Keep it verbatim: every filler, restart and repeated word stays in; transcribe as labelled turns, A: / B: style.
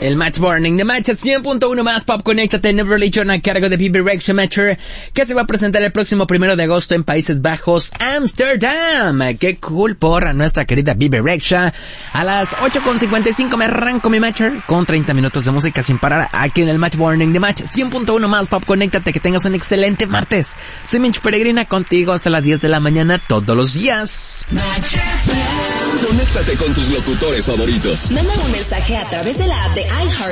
A: El Match Burning de Match cien punto uno más Pop. Conéctate, Never Religion a cargo de Bibi Rexha Matcher, que se va a presentar el próximo primero de agosto en Países Bajos, Amsterdam. Qué cool por nuestra querida Bibi Rexha. A las ocho con cincuenta y cinco me arranco mi Matcher con treinta minutos de música sin parar aquí en el Match Burning de Match cien punto uno más Pop. Conéctate, que tengas un excelente martes. Soy Minch Peregrina, contigo hasta las diez de la mañana todos los días.
B: Conéctate con tus locutores favoritos.
C: Manda un mensaje a través de la app de iHeart